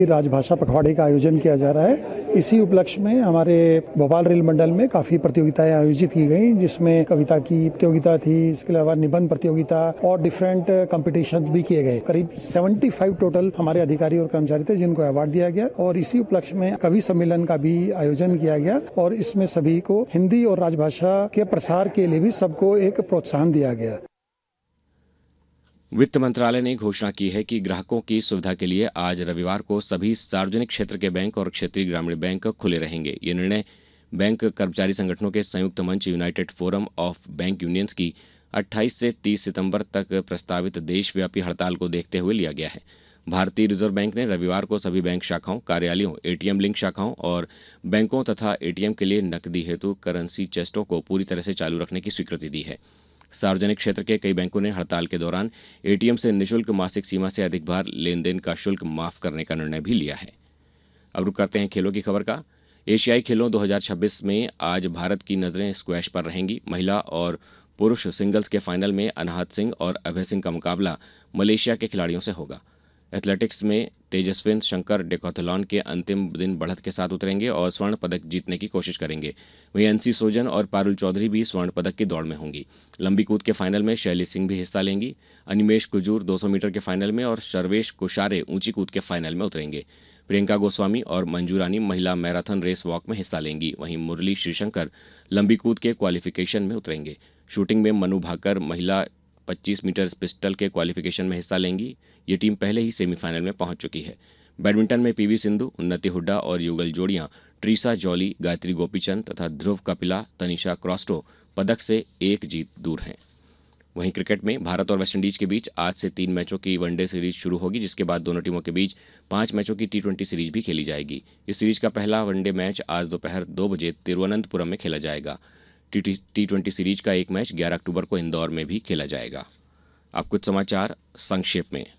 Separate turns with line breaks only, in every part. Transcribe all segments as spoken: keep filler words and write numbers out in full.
राजभाषा पखवाड़े का आयोजन किया जा रहा है। इसी उपलक्ष्य में हमारे भोपाल रेल मंडल में काफी प्रतियोगिताएं आयोजित की गई, जिसमें कविता की प्रतियोगिता थी, इसके अलावा निबंध प्रतियोगिता और डिफरेंट कंपटीशन भी किए गए। करीब पचहत्तर टोटल हमारे अधिकारी और कर्मचारी थे जिनको अवार्ड दिया गया और इसी उपलक्ष्य में कवि सम्मेलन का भी आयोजन किया गया और इसमें सभी को हिंदी और राजभाषा के प्रसार के लिए भी सबको एक प्रोत्साहन दिया गया।
वित्त मंत्रालय ने घोषणा की है कि ग्राहकों की सुविधा के लिए आज रविवार को सभी सार्वजनिक क्षेत्र के बैंक और क्षेत्रीय ग्रामीण बैंक खुले रहेंगे। ये निर्णय बैंक कर्मचारी संगठनों के संयुक्त मंच United forum of bank unions की अट्ठाईस से तीस सितंबर तक प्रस्तावित देशव्यापी हड़ताल को देखते हुए लिया गया है। भारतीय रिजर्व बैंक ने रविवार को सभी बैंक शाखाओं, कार्यालयों, एटीएम लिंक शाखाओं और बैंकों तथा एटीएम के लिए नकदी हेतु करेंसी चेस्टों को पूरी तरह से चालू रखने की स्वीकृति दी है। सार्वजनिक क्षेत्र के कई बैंकों ने हड़ताल के दौरान एटीएम से निःशुल्क मासिक सीमा से अधिक बार लेन देन का शुल्क माफ करने का निर्णय भी लिया है। अब रुक करते हैं खेलों की खबर का। एशियाई खेलों दो हज़ार छब्बीस में आज भारत की नजरें स्क्वैश पर रहेंगी। महिला और पुरुष सिंगल्स के फाइनल में अनाहत सिंह और अभय सिंह का मुकाबला मलेशिया के खिलाड़ियों से होगा। एथलेटिक्स में तेजस्विन शंकर डेकाथलॉन के अंतिम दिन बढ़त के साथ उतरेंगे और स्वर्ण पदक जीतने की कोशिश करेंगे। वहीं एनसी सोजन और पारुल चौधरी भी स्वर्ण पदक की दौड़ में होंगी। लंबी कूद के फाइनल में शैली सिंह भी हिस्सा लेंगी। अनिमेश कुजूर दो सौ मीटर के फाइनल में और सर्वेश कुशारे ऊंची कूद के फाइनल में उतरेंगे। प्रियंका गोस्वामी और मंजू रानी महिला मैराथन रेस वॉक में हिस्सा लेंगी। वहीं मुरली श्रीशंकर लंबी कूद के क्वालिफिकेशन में उतरेंगे। शूटिंग में मनु भाकर महिला पच्चीस मीटर पिस्टल के क्वालिफिकेशन में हिस्सा लेंगी। ये टीम पहले ही सेमीफाइनल में पहुंच चुकी है। बैडमिंटन में पीवी सिंधु, उन्नति हुड्डा और युगल जोड़ियां ट्रीसा जॉली, गायत्री गोपीचंद तथा ध्रुव कपिला, तनिषा क्रॉस्टो पदक से एक जीत दूर हैं। वहीं क्रिकेट में भारत और वेस्टइंडीज के बीच आज से तीन मैचों की वनडे सीरीज शुरू होगी, जिसके बाद दोनों टीमों के बीच पांच मैचों की टी ट्वेंटी सीरीज भी खेली जाएगी। इस सीरीज का पहला वनडे मैच आज दोपहर दो बजे तिरुवनंतपुरम में खेला जाएगा। टी ट्वेंटी सीरीज का एक मैच ग्यारह अक्टूबर को इंदौर में भी खेला जाएगा। अब कुछ समाचार संक्षेप में।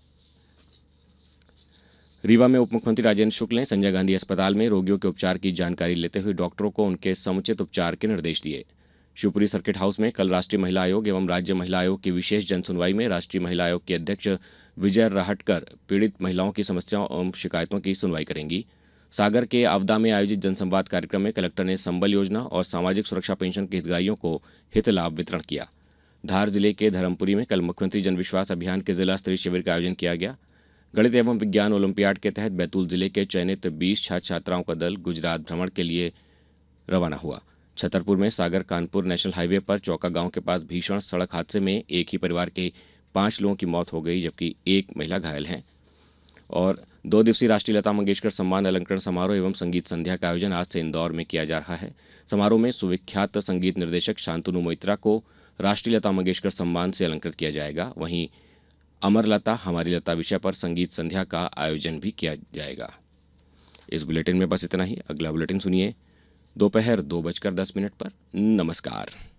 रीवा में उप मुख्यमंत्री राजेंद्र शुक्ल ने संजय गांधी अस्पताल में रोगियों के उपचार की जानकारी लेते हुए डॉक्टरों को उनके समुचित उपचार के निर्देश दिए। शिवपुरी सर्किट हाउस में कल राष्ट्रीय महिला आयोग एवं राज्य महिला आयोग की विशेष जनसुनवाई में राष्ट्रीय महिला आयोग की अध्यक्ष विजय राहटकर पीड़ित महिलाओं की समस्याओं एवं शिकायतों की सुनवाई करेंगी। सागर के आवदा में आयोजित जनसंवाद कार्यक्रम में कलेक्टर ने संबल योजना और सामाजिक सुरक्षा पेंशन के हितग्राहियों को हित लाभ वितरण किया। धार जिले के धर्मपुरी में कल मुख्यमंत्री जनविश्वास अभियान के जिला स्तरीय शिविर का आयोजन किया गया। गणित एवं विज्ञान ओलंपियाड के तहत बैतूल जिले के चयनित बीस छात्र छात्राओं का दल गुजरात भ्रमण के लिए रवाना हुआ। छतरपुर में सागर कानपुर नेशनल हाईवे पर चौका गांव के पास भीषण सड़क हादसे में एक ही परिवार के पांच लोगों की मौत हो गई, जबकि एक महिला घायल है। और दो दिवसीय राष्ट्रीय लता मंगेशकर सम्मान अलंकरण समारोह एवं संगीत संध्या का आयोजन आज से इंदौर में किया जा रहा है। समारोह में सुविख्यात संगीत निर्देशक शांतनु मोइत्रा को राष्ट्रीय लता मंगेशकर सम्मान से अलंकृत किया जाएगा। वहीं अमर लता हमारी लता विषय पर संगीत संध्या का आयोजन भी किया जाएगा। इस बुलेटिन में बस इतना ही। अगला बुलेटिन सुनिए दोपहर दो बजकर दस मिनट पर। नमस्कार।